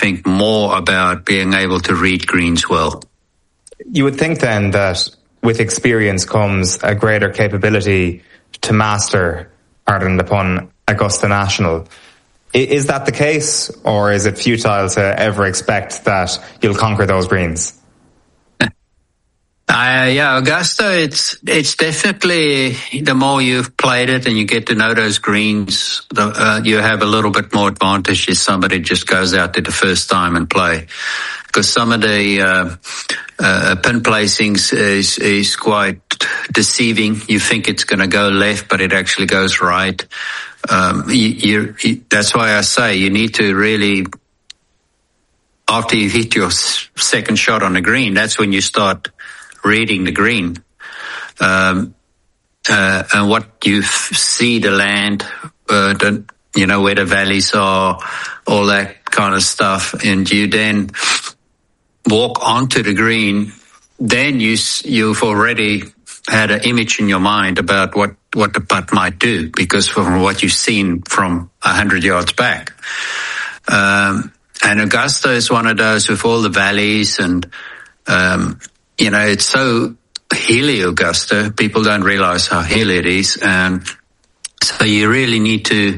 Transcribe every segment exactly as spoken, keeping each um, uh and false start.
think more about being able to read greens well. You would think then that with experience comes a greater capability to master, pardon the pun, Augusta National. Is that the case, or is it futile to ever expect that you'll conquer those greens? Uh, yeah, Augusta, it's it's definitely, the more you've played it and you get to know those greens, the, uh, you have a little bit more advantage if somebody just goes out there the first time and play. Because some of the uh, uh, pin placings is, is quite deceiving. You think it's going to go left, but it actually goes right. Um, you, you, you, that's why I say you need to really, after you hit your s- second shot on the green, that's when you start reading the green, um, uh, and what you f- see the land, uh, the, you know, where the valleys are, all that kind of stuff, and you then walk onto the green, then you you've already had an image in your mind about what what the putt might do, because from what you've seen from a hundred yards back. Um, and Augusta is one of those with all the valleys and. Um, You know, it's so hilly, Augusta. People don't realize how hilly it is. And so you really need to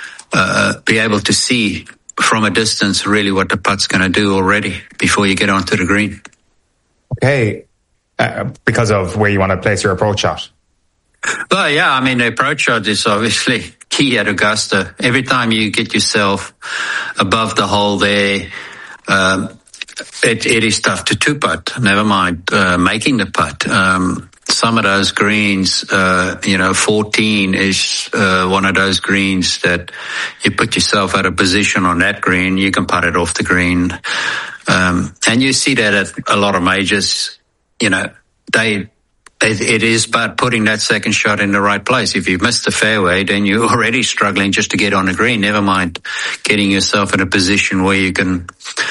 uh, be able to see from a distance really what the putt's going to do already before you get onto the green. Okay. Uh, because of where you want to place your approach shot. Well, yeah, I mean, the approach shot is obviously key at Augusta. Every time you get yourself above the hole there, um, It, it is tough to two-putt, never mind uh, making the putt. Um, some of those greens, uh, you know, fourteen is uh, one of those greens that you put yourself out of position on that green, you can putt it off the green. Um, and you see that at a lot of majors, you know, they it, it is about putting that second shot in the right place. If you've missed the fairway, then you're already struggling just to get on the green, never mind getting yourself in a position where you can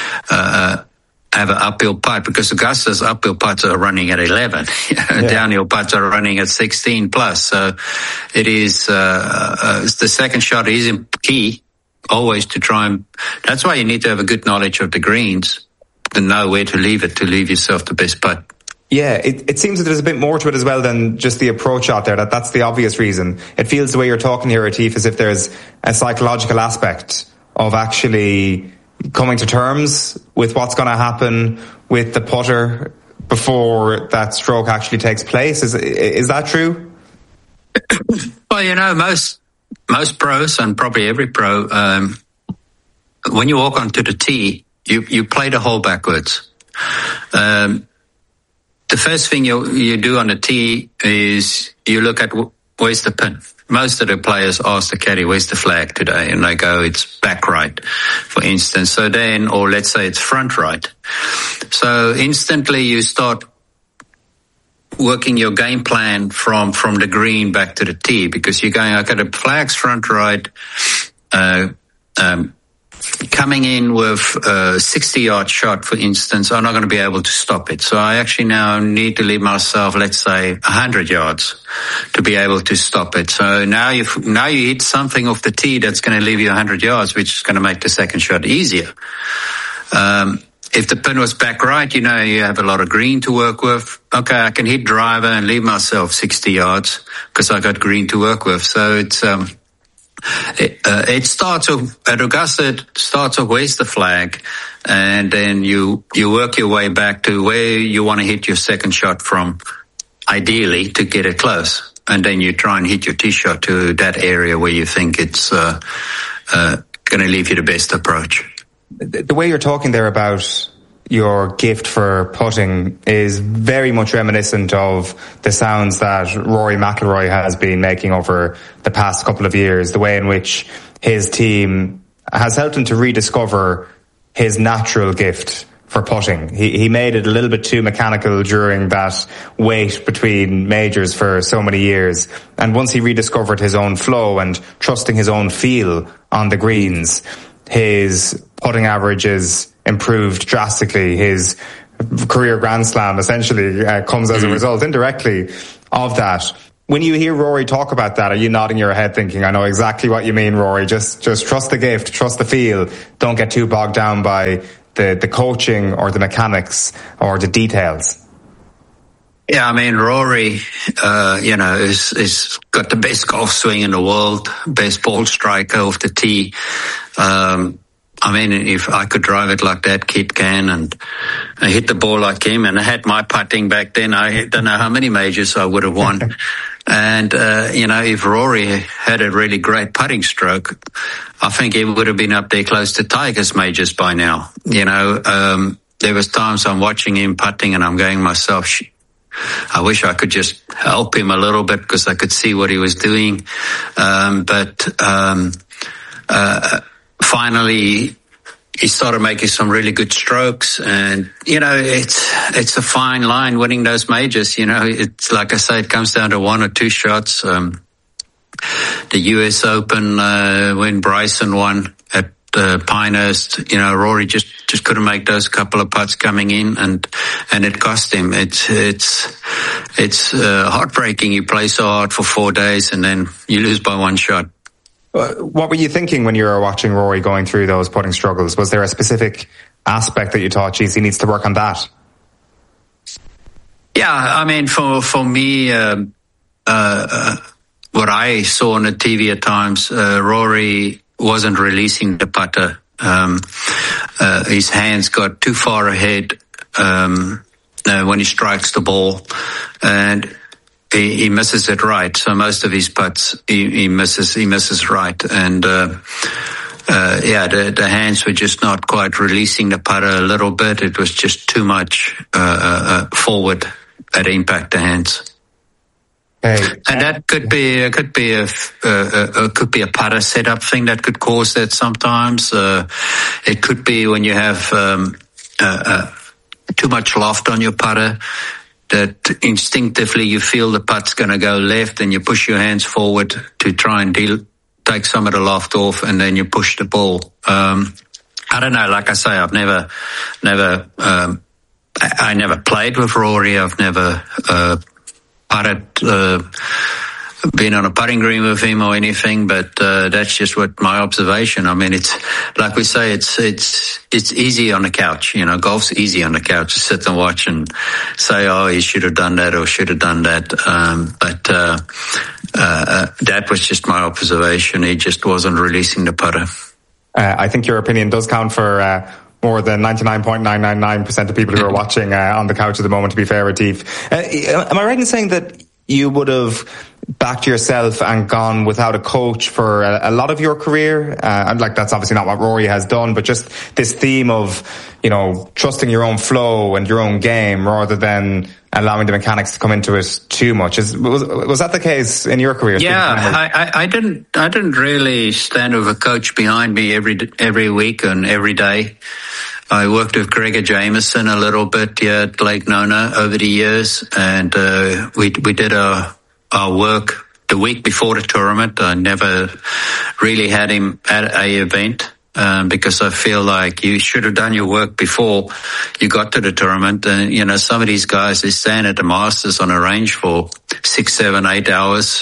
uh have an uphill putt, because Augusta's uphill putts are running at eleven. Yeah. Downhill putts are running at sixteen plus. So it is, uh, uh, the second shot is key always to try and, that's why you need to have a good knowledge of the greens to know where to leave it, to leave yourself the best putt. Yeah, it, it seems that there's a bit more to it as well than just the approach shot there. That that's the obvious reason. It feels the way you're talking here, Atif, as if there's a psychological aspect of actually coming to terms with what's going to happen with the putter before that stroke actually takes place. Is is that true? Well, you know, most most pros, and probably every pro, um, when you walk onto the tee, you you play the hole backwards. Um, the first thing you you do on the tee is you look at where's the pin. Most of the players ask the caddy, where's the flag today? And they go, it's back right, for instance. So then, or let's say it's front right. So instantly you start working your game plan from, from the green back to the tee, because you're going, okay, the flag's front right, uh, um, coming in with a sixty-yard shot, for instance, I'm not going to be able to stop it. So I actually now need to leave myself, let's say, one hundred yards to be able to stop it. So now you now you hit something off the tee that's going to leave you one hundred yards, which is going to make the second shot easier. Um, if the pin was back right, you know, you have a lot of green to work with. Okay, I can hit driver and leave myself sixty yards because I got green to work with. So it's... Um, It, uh, it starts off, at Augusta, it starts off, where's the flag? And then you, you work your way back to where you want to hit your second shot from, ideally, to get it close. And then you try and hit your tee shot to that area where you think it's, uh, uh, going to leave you the best approach. The, the way you're talking there about your gift for putting is very much reminiscent of the sounds that Rory McIlroy has been making over the past couple of years, the way in which his team has helped him to rediscover his natural gift for putting. He, he made it a little bit too mechanical during that wait between majors for so many years. And once he rediscovered his own flow and trusting his own feel on the greens, his putting averages improved drastically. His career Grand Slam essentially uh, comes as a result indirectly of that. when you hear Rory talk about that, are you nodding your head thinking, I know exactly what you mean, Rory, just just trust the gift, trust the feel, don't get too bogged down by the, the coaching or the mechanics or the details? Yeah, I mean, Rory, uh, you know, is, is got the best golf swing in the world, best ball striker off the tee. Um, I mean, if I could drive it like that kid can and I hit the ball like him, and I had my putting back then, I don't know how many majors I would have won. And, uh, you know, if Rory had a really great putting stroke, I think he would have been up there close to Tiger's majors by now. You know, um, there was times I'm watching him putting and I'm going myself, I wish I could just help him a little bit because I could see what he was doing. Um, but, um, uh, finally, he started making some really good strokes, and you know it's it's a fine line winning those majors. You know, it's like I say, it comes down to one or two shots. Um, the U S Open uh, when Bryson won at uh, Pinehurst, you know, Rory just just couldn't make those couple of putts coming in, and and it cost him. It's it's it's uh, heartbreaking. You play so hard for four days and then you lose by one shot. What were you thinking when you were watching Rory going through those putting struggles? Was there a specific aspect that you thought, geez, he needs to work on that? Yeah, I mean, for for me, uh, uh, what I saw on the T V at times, uh, Rory wasn't releasing the putter. Um, uh, his hands got too far ahead um, uh, when he strikes the ball, and He, he misses it right. So most of his putts, he, he misses, he misses right. And, uh, uh, yeah, the, the hands were just not quite releasing the putter a little bit. It was just too much, uh, uh forward at impact the hands. Hey. And that could be, it could be a, uh, uh, could be a putter setup thing that could cause that sometimes. Uh, it could be when you have, um, uh, uh, too much loft on your putter, that instinctively you feel the putt's going to go left and you push your hands forward to try and deal, take some of the loft off, and then you push the ball. Um, I don't know. Like I say, I've never, never, um, I, I never played with Rory. I've never, uh, putted, uh, been on a putting green with him or anything, but uh, that's just what my observation. I mean, it's like we say, it's it's it's easy on the couch. You know, golf's easy on the couch to sit and watch and say, "Oh, he should have done that or should have done that." Um, but uh, uh, that was just my observation. He just wasn't releasing the putter. Uh, I think your opinion does count for uh, more than ninety-nine point nine nine nine percent of people who are watching uh, on the couch at the moment. To be fair, Retief, uh, am I right in saying that you would have backed yourself and gone without a coach for a, a lot of your career? Uh, like, that's obviously not what Rory has done, but just this theme of, you know, trusting your own flow and your own game rather than allowing the mechanics to come into it too much. Is, was, was that the case in your career? Yeah, I, I, I didn't, I didn't really stand with a coach behind me every, every week and every day. I worked with Gregor Jameson a little bit here at Lake Nona over the years, and uh, we we did our our work the week before the tournament. I never really had him at a event um, because I feel like you should have done your work before you got to the tournament. And you know, some of these guys, they stand at the Masters on a range for six, seven, eight hours.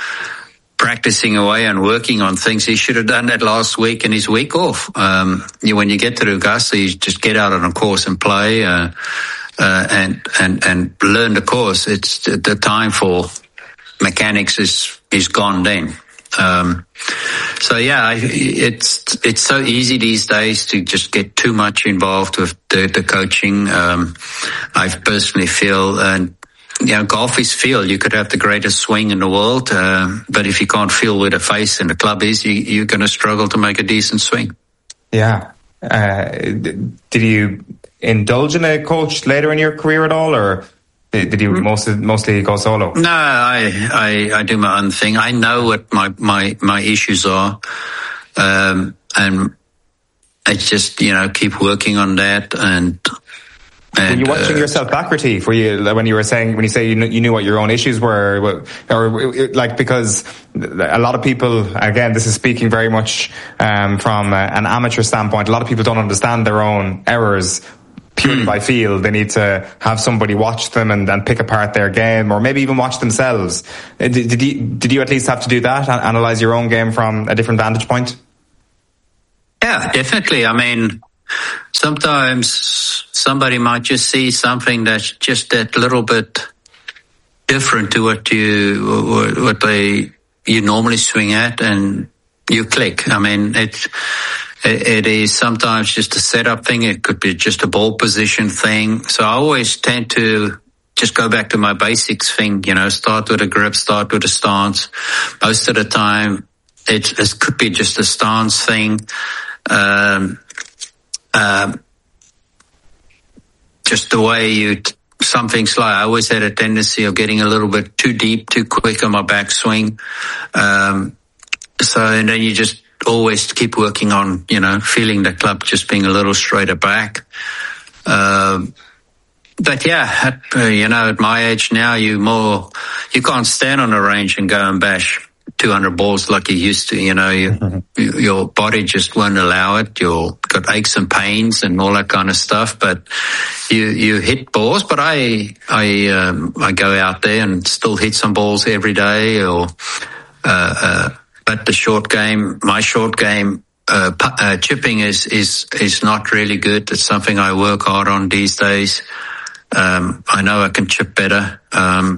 Practicing away and working on things. He should have done that last week and his week off. Um, you, when you get to the Augusta, you just get out on a course and play, uh, uh, and, and, and learn the course. It's the, the time for mechanics is, is gone then. Um, so yeah, it's, it's so easy these days to just get too much involved with the, the coaching. Um, I personally feel, and, you know, golf is feel. You could have the greatest swing in the world, uh, but if you can't feel where the face and the club is, you, you're going to struggle to make a decent swing. Yeah. Uh, did you indulge in a coach later in your career at all, or did you mostly mostly go solo? No, I I, I do my own thing. I know what my my, my issues are, um, and I just you know keep working on that and. And, were you watching uh, yourself back, Retief? Were you when you were saying when you say you knew, you knew what your own issues were, or like because a lot of people, again, this is speaking very much um, from an amateur standpoint. A lot of people don't understand their own errors purely by feel. They need to have somebody watch them and, and pick apart their game, or maybe even watch themselves. Did, did you did you at least have to do that, and analyze your own game from a different vantage point? Yeah, definitely. I mean, sometimes somebody might just see something that's just that little bit different to what you what they you normally swing at, and you click. I mean, it it is sometimes just a setup thing. It could be just a ball position thing. So I always tend to just go back to my basics thing. You know, start with a grip, start with a stance. Most of the time, it, it could be just a stance thing. Um, um, just the way you, t- some things like, I always had a tendency of getting a little bit too deep, too quick on my backswing. Um, so, and then you just always keep working on, you know, feeling the club just being a little straighter back. Um, but yeah, at, uh, you know, at my age now, you more, you can't stand on a range and go and bash two hundred balls like you used to. You know, you, mm-hmm. your body just won't allow it. You've got aches and pains and all that kind of stuff. But you you hit balls. But I I um, I go out there and still hit some balls every day. Or uh, uh, but the short game, my short game, uh, uh, chipping is is is not really good. It's something I work hard on these days. Um, I know I can chip better. Um,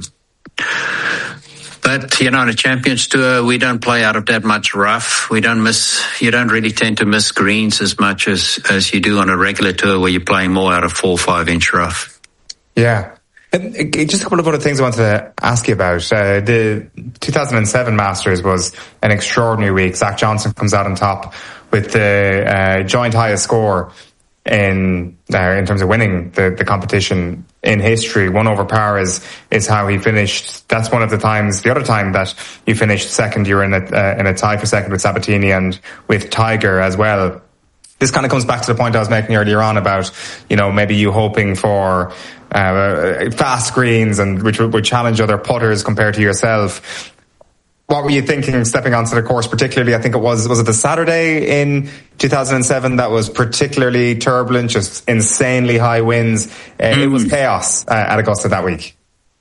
But, you know, on a Champions Tour, we don't play out of that much rough. We don't miss, you don't really tend to miss greens as much as, as you do on a regular tour where you're playing more out of four or five inch rough. Yeah. And just a couple of other things I wanted to ask you about. Uh, the two thousand seven Masters was an extraordinary week. Zach Johnson comes out on top with the uh, joint highest score in uh, in terms of winning the, the competition in history. One over par is is how he finished. That's one of the times, the other time that you finished second, you were in a uh, in a tie for second with Sabatini and with Tiger as well. This kind of comes back to the point I was making earlier on about, you know, maybe you hoping for uh, fast greens and which would challenge other putters compared to yourself. What were you thinking stepping onto the course, particularly? I think it was, was it the Saturday in two thousand seven that was particularly turbulent, just insanely high winds. Uh, mm. It was chaos uh, at Augusta that week.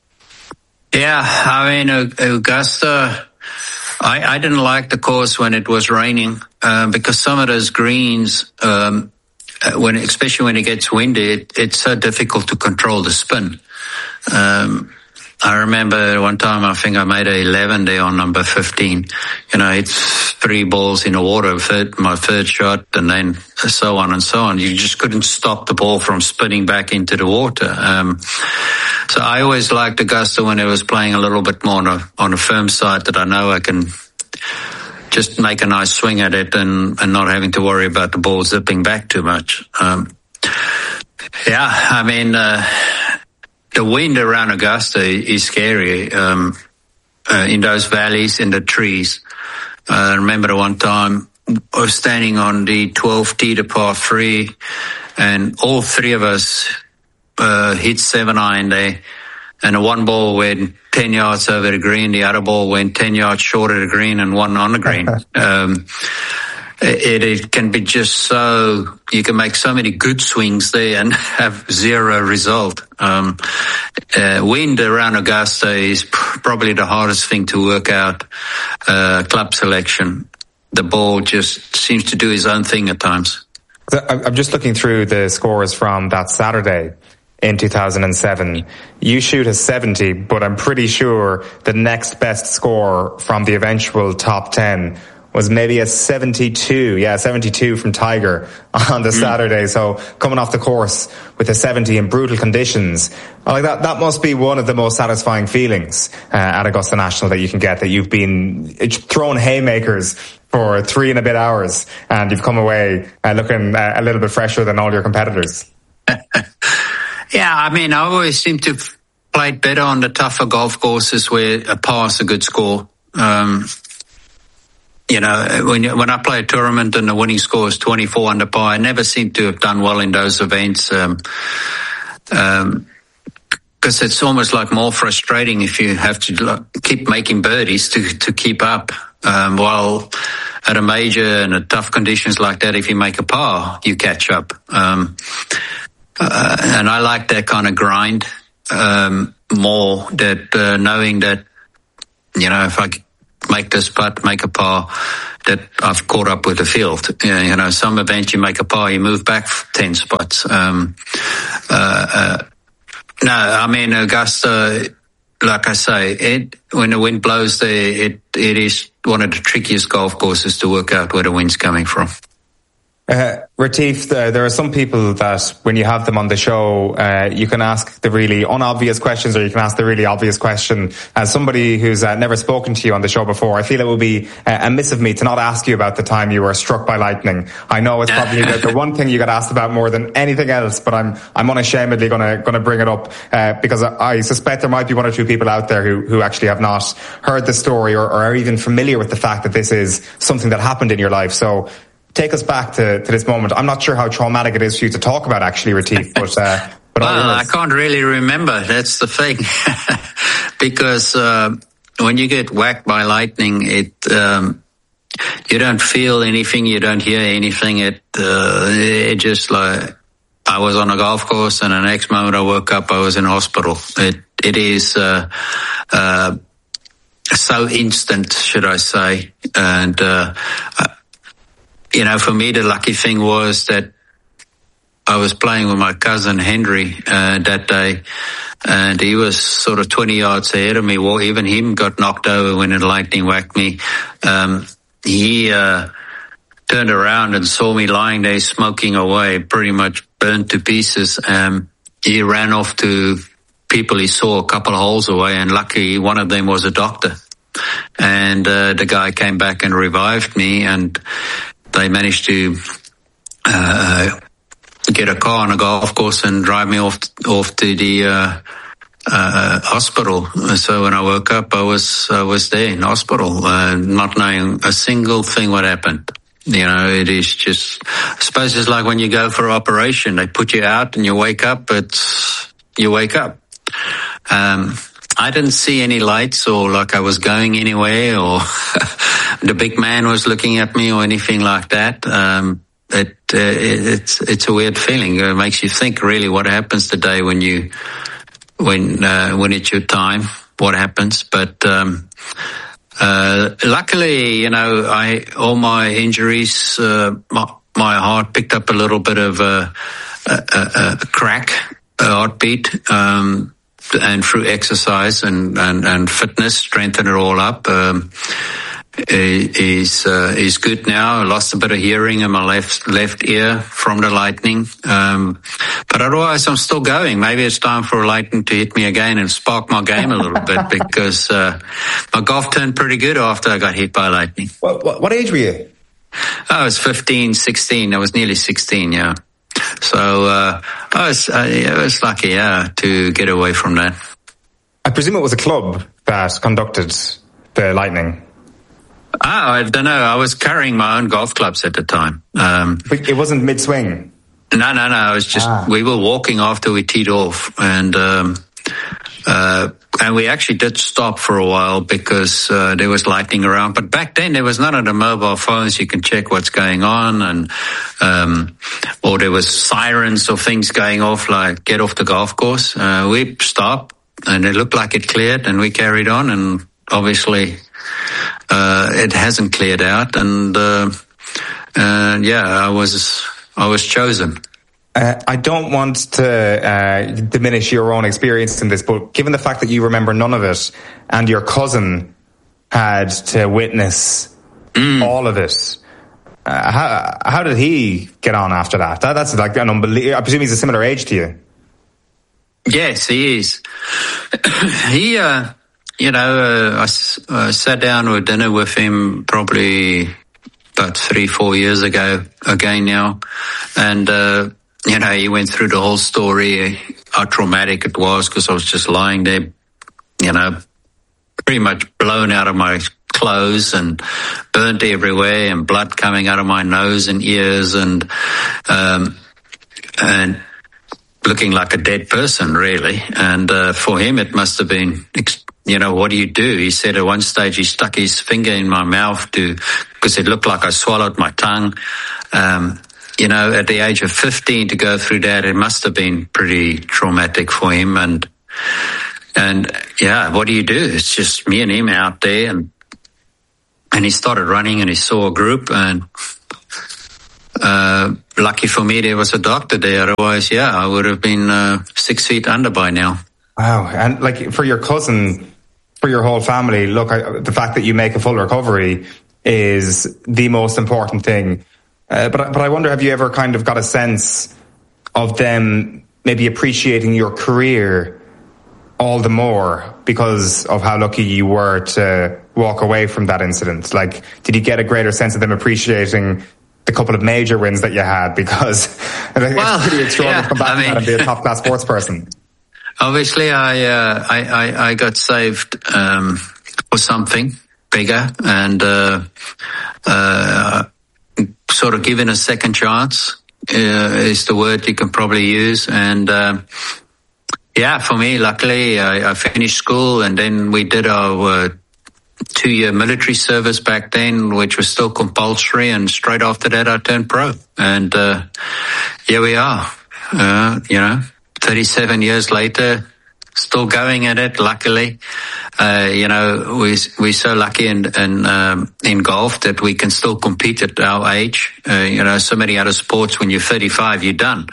Yeah, I mean, Augusta, I, I didn't like the course when it was raining uh, because some of those greens, um, when especially when it gets windy, it, it's so difficult to control the spin. Um I remember one time I think I made a eleven there on number fifteen. You know, it's three balls in the water, third, my third shot, and then so on and so on. You just couldn't stop the ball from spinning back into the water. Um, so I always liked Augusta when it was playing a little bit more on a, on a firm side that I know I can just make a nice swing at it and, and not having to worry about the ball zipping back too much. Um, yeah, I mean, uh, the wind around Augusta is scary, um, uh, in those valleys, in the trees. Uh, I remember the one time I was standing on the twelfth tee to par three, and all three of us uh, hit seven iron there, and the one ball went ten yards over the green, the other ball went ten yards short of the green, and one on the green. um, It, it can be just so, you can make so many good swings there and have zero result. Um, uh, wind around Augusta is pr- probably the hardest thing to work out, uh, club selection. The ball just seems to do his own thing at times. I'm just looking through the scores from that Saturday in two thousand seven. You shoot a seventy, but I'm pretty sure the next best score from the eventual top ten was maybe a seventy-two. Yeah, seventy-two from Tiger on the mm. Saturday. So coming off the course with a seventy in brutal conditions, like that, that must be one of the most satisfying feelings uh, at Augusta National that you can get, that you've been thrown haymakers for three and a bit hours and you've come away uh, looking uh, a little bit fresher than all your competitors. Yeah, I mean, I always seem to have played better on the tougher golf courses where a par is a good score. Um, You know, when when I play a tournament and the winning score is twenty-four under par, I never seem to have done well in those events. Um, um, because it's almost like more frustrating if you have to keep making birdies to, to keep up. Um, while at a major and at tough conditions like that, if you make a par, you catch up. Um, uh, and I like that kind of grind um, more. That uh, knowing that, you know, if I make this putt, make a par, that I've caught up with the field. You know, some event you make a par, you move back ten spots. Um, uh, uh, no, I mean Augusta. Like I say, it, when the wind blows there, it, it is one of the trickiest golf courses to work out where the wind's coming from. Uh, Retief, there, there are some people that when you have them on the show, uh, you can ask the really unobvious questions or you can ask the really obvious question. As somebody who's uh, never spoken to you on the show before, I feel it would be uh, amiss of me to not ask you about the time you were struck by lightning. I know it's probably the, the one thing you got asked about more than anything else, but I'm I'm unashamedly going to going to bring it up uh, because I, I suspect there might be one or two people out there who, who actually have not heard the story or, or are even familiar with the fact that this is something that happened in your life. So take us back to, to this moment. I'm not sure how traumatic it is for you to talk about, actually, Retief, but... Uh, but well, I can't really remember. That's the thing. Because uh, when you get whacked by lightning, it um, you don't feel anything, you don't hear anything. It, uh, it just like... I was on a golf course, and the next moment I woke up, I was in hospital. It It is... Uh, uh, so instant, should I say. And... Uh, You know, for me, the lucky thing was that I was playing with my cousin Henry uh, that day, and he was sort of twenty yards ahead of me. Well, even him got knocked over when the lightning whacked me. Um, he uh, turned around and saw me lying there smoking away, pretty much burnt to pieces. Um, he ran off to people he saw a couple of holes away, and luckily one of them was a doctor. And uh, the guy came back and revived me, and they managed to uh, get a car on a golf course and drive me off off to the uh, uh, hospital. So when I woke up, I was I was there in hospital, uh, not knowing a single thing what happened. You know, it is just, I suppose it's like when you go for an operation, they put you out and you wake up, it's, you wake up. Um, I didn't see any lights or like I was going anywhere or the big man was looking at me or anything like that. Um, it, uh, it, it's, it's a weird feeling. It makes you think really what happens today when you, when, uh, when it's your time, what happens. But, um, uh, luckily, you know, I, all my injuries, uh, my, my heart picked up a little bit of a, a, a, a crack, a heartbeat, um, and through exercise and, and, and fitness, strengthen it all up. Um, is uh, is good now. I lost a bit of hearing in my left left ear from the lightning, um, but otherwise I'm still going. Maybe it's time for lightning to hit me again and spark my game a little bit because uh, my golf turned pretty good after I got hit by lightning. What, what, what age were you? I was fifteen, sixteen. I was nearly sixteen, yeah. So uh, I was uh, I was lucky, yeah, to get away from that. I presume it was a club that conducted the lightning. Oh, I don't know. I was carrying my own golf clubs at the time. Um, but it wasn't mid-swing? No, no, no. I was just, ah. we were walking after we teed off and, um, uh, and we actually did stop for a while because, uh, there was lightning around. But back then there was none of the mobile phones. You can check what's going on and, um, or there was sirens or things going off like get off the golf course. Uh, we stopped and it looked like it cleared and we carried on and obviously, Uh, it hasn't cleared out, and uh, uh, yeah, I was I was chosen. Uh, I don't want to uh, diminish your own experience in this, but given the fact that you remember none of it, and your cousin had to witness mm. all of it, uh, how how did he get on after that? that that's like an unbelievable. I presume he's a similar age to you. Yes, he is. he. Uh, You know, uh, I uh, sat down with dinner with him probably about three, four years ago again now. And, uh, you know, he went through the whole story, how traumatic it was because I was just lying there, you know, pretty much blown out of my clothes and burnt everywhere and blood coming out of my nose and ears and, um, and looking like a dead person, really. And, uh, for him, it must have been ex- you know, what do you do? He said at one stage he stuck his finger in my mouth to, because it looked like I swallowed my tongue. Um, you know, at the age of fifteen to go through that, it must have been pretty traumatic for him. And, and yeah, what do you do? It's just me and him out there, and, and he started running, and he saw a group, and, uh, lucky for me, there was a doctor there. Otherwise, yeah, I would have been, uh, six feet under by now. Wow. And like for your cousin, for your whole family, look, I, the fact that you make a full recovery is the most important thing. Uh, but, but I wonder, have you ever kind of got a sense of them maybe appreciating your career all the more because of how lucky you were to walk away from that incident? Like, did you get a greater sense of them appreciating the couple of major wins that you had? Because well, it's pretty extraordinary yeah, to come back I mean, and be a top-class sports person. Obviously, I, uh, I, I, I got saved um, for something bigger, and uh, uh, sort of given a second chance uh, is the word you can probably use. And uh, yeah, for me, luckily, I, I finished school, and then we did our uh, two-year military service back then, which was still compulsory. And straight after that, I turned pro, and uh, here we are. Uh, you know, thirty-seven years later, still going at it. Luckily, uh, you know, we we're so lucky in in, um, in golf that we can still compete at our age. Uh, you know, so many other sports, when you're thirty-five, you're done.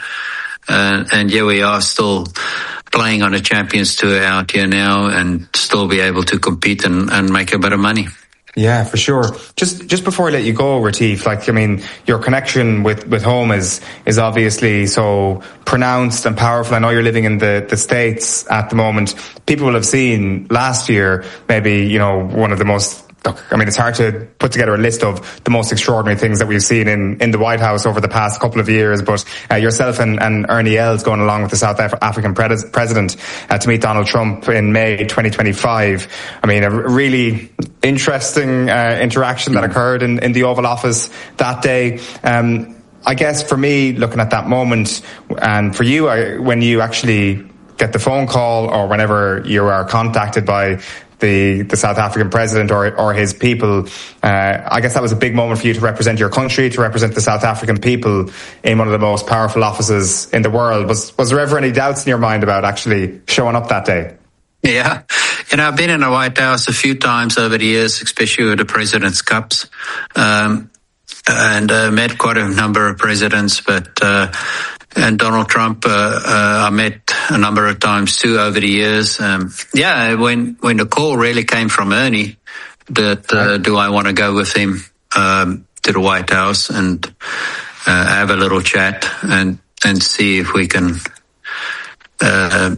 Uh, and here we are, still playing on a Champions Tour out here now, and still be able to compete and, and make a bit of money. Yeah, for sure. Just just before I let you go, Retief, like, I mean, your connection with, with home is is obviously so pronounced and powerful. I know you're living in the, the States at the moment. People will have seen last year, maybe, you know, one of the most, look, I mean, it's hard to put together a list of the most extraordinary things that we've seen in, in the White House over the past couple of years, but uh, yourself and, and Ernie Els going along with the South Af- African pres- president uh, to meet Donald Trump in May twenty twenty-five. I mean, a really interesting uh, interaction that occurred in, in the Oval Office that day. Um, I guess for me, looking at that moment, and for you, I, when you actually get the phone call or whenever you are contacted by the, the South African president or, or his people, uh, I guess that was a big moment for you to represent your country, to represent the South African people in one of the most powerful offices in the world. Was, was there ever any doubts in your mind about actually showing up that day? Yeah. You know, I've been in the White House a few times over the years, especially with the President's Cups, um, and uh, met quite a number of presidents, but, uh, and Donald Trump, uh, uh, I met a number of times too over the years. Um, yeah, when, when the call really came from Ernie that, uh, do I want to go with him, um, to the White House and, uh, have a little chat and, and see if we can, uh,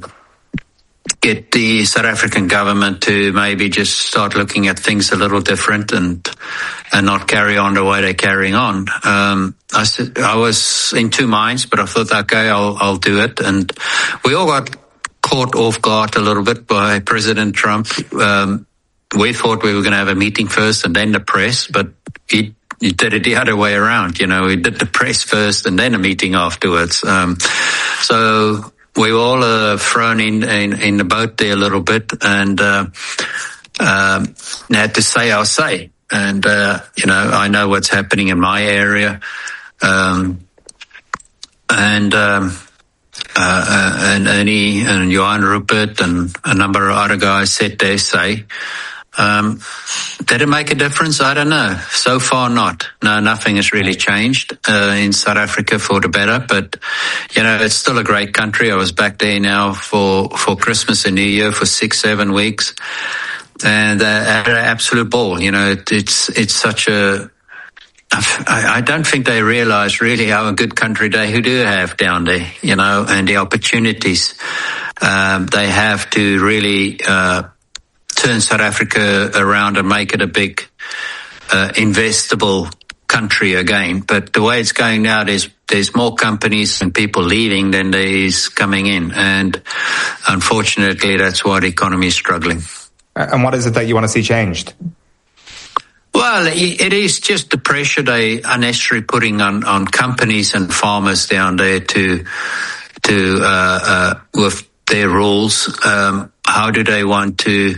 get the South African government to maybe just start looking at things a little different and and not carry on the way they're carrying on. Um, I, I was in two minds, but I thought, okay, I'll, I'll do it. And we all got caught off guard a little bit by President Trump. Um, we thought we were going to have a meeting first and then the press, but he, he did it the other way around. You know, he did the press first and then a meeting afterwards. Um, so we were all uh, thrown in, in in the boat there a little bit, and uh, um, had to say our say. And uh, you know, I know what's happening in my area, um, and um, uh, and Ernie and Johan Rupert and a number of other guys said their say. Um, did it make a difference? I don't know. So far, not. No, nothing has really changed uh, in South Africa for the better. But you know, it's still a great country. I was back there now for for Christmas and New Year for six, seven weeks, and uh, had an absolute ball. You know, it, it's it's such a. I, I don't think they realise really how a good country they do have down there. You know, and the opportunities um, they have to really. Uh, turn South Africa around and make it a big uh, investable country again. But the way it's going now, there's there's more companies and people leaving than there is coming in, and unfortunately that's why the economy is struggling. And what is it that you want to see changed? Well, it is just the pressure they unnecessarily putting on, on companies and farmers down there to to uh, uh, with their rules. Um, how do they want to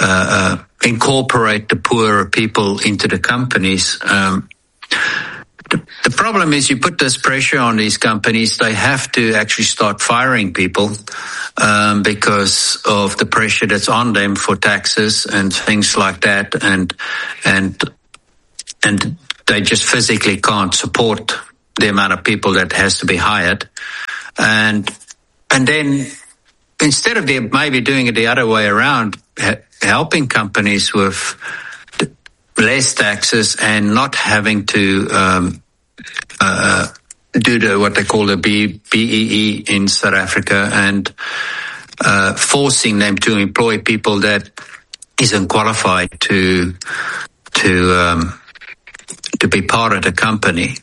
uh, uh, incorporate the poorer people into the companies? Um, the problem is you put this pressure on these companies, they have to actually start firing people um, because of the pressure that's on them for taxes and things like that, and and and they just physically can't support the amount of people that has to be hired, and and then instead of maybe doing it the other way around, helping companies with less taxes and not having to um, uh, do the, what they call the B, B E E in South Africa, and uh, forcing them to employ people that isn't qualified to to um, to be part of the company.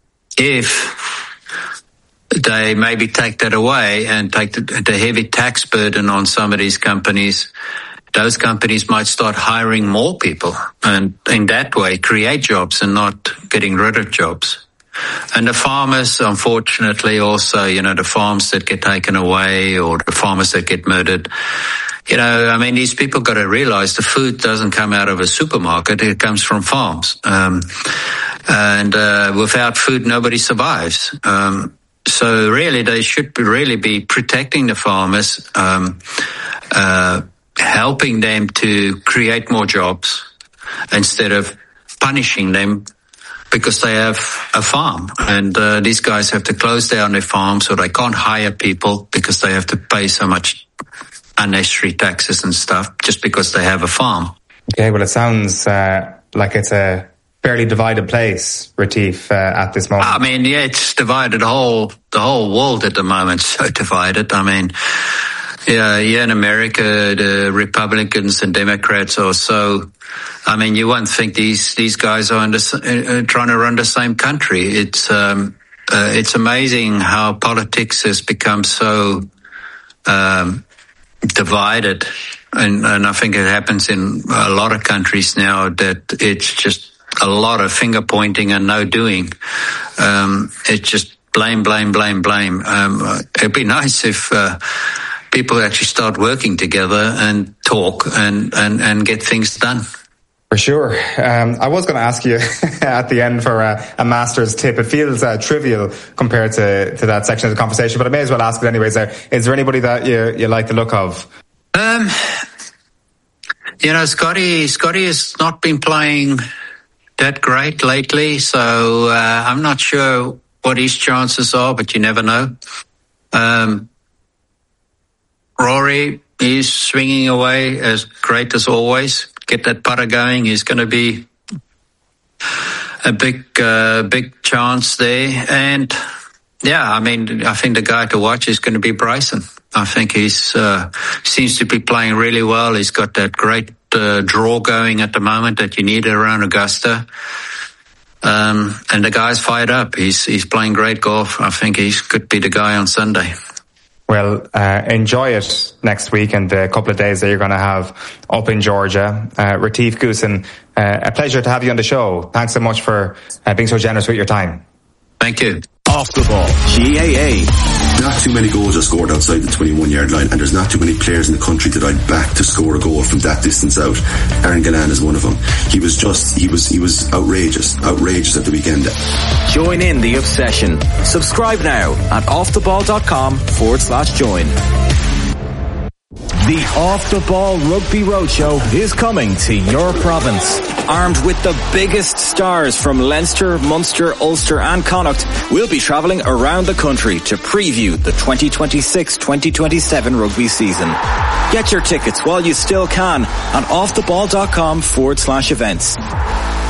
If they maybe take that away and take the, the heavy tax burden on some of these companies, those companies might start hiring more people and in that way create jobs and not getting rid of jobs. And the farmers, unfortunately, also, you know, the farms that get taken away or the farmers that get murdered, you know, I mean, these people got to realize the food doesn't come out of a supermarket, it comes from farms. Um, and uh, without food, nobody survives. Um, so really, they should be really be protecting the farmers, um, uh, helping them to create more jobs instead of punishing them because they have a farm. And uh, these guys have to close down their farms, or they can't hire people because they have to pay so much unnecessary taxes and stuff just because they have a farm. Okay, well, it sounds uh, like it's a fairly divided place, Retief, uh, at this moment. I mean, yeah, it's divided. The whole, the whole world at the moment is so divided. I mean, yeah, yeah, in America, the Republicans and Democrats are so, I mean, you won't think these, these guys are under, uh, trying to run the same country. It's, um, uh, it's amazing how politics has become so, um, divided. And, and I think it happens in a lot of countries now that it's just a lot of finger pointing and no doing. Um, it's just blame, blame, blame, blame. Um, it'd be nice if, uh, people actually start working together and talk and, and, and get things done. For sure. Um, I was going to ask you at the end for a, a master's tip. It feels uh, trivial compared to, to that section of the conversation, but I may as well ask it anyways. Uh, is there anybody that you, you like the look of? Um, you know, Scotty, Scotty has not been playing that great lately, so uh, I'm not sure what his chances are, but you never know. Um, Rory is swinging away as great as always. Get that putter going. He's going to be a big, uh, big chance there. And yeah, I mean, I think the guy to watch is going to be Bryson. I think he's uh, seems to be playing really well. He's got that great uh, draw going at the moment that you need around Augusta. Um, and the guy's fired up. He's he's playing great golf. I think he could be the guy on Sunday. Well, uh, enjoy it next week and the couple of days that you're going to have up in Georgia. Uh, Retief Goosen, uh, a pleasure to have you on the show. Thanks so much for uh, being so generous with your time. Thank you. Off the ball, G A A. Not too many goals are scored outside the twenty-one yard line, and there's not too many players in the country that I'd back to score a goal from that distance out. Aaron Gillane is one of them. He was just, he was, he was outrageous, outrageous at the weekend. Join in the obsession. Subscribe now at offtheball.com forward slash join. The Off the Ball Rugby Roadshow is coming to your province. Armed with the biggest stars from Leinster, Munster, Ulster and Connacht, we'll be travelling around the country to preview the twenty twenty-six twenty twenty-seven rugby season. Get your tickets while you still can at offtheball.com forward slash events.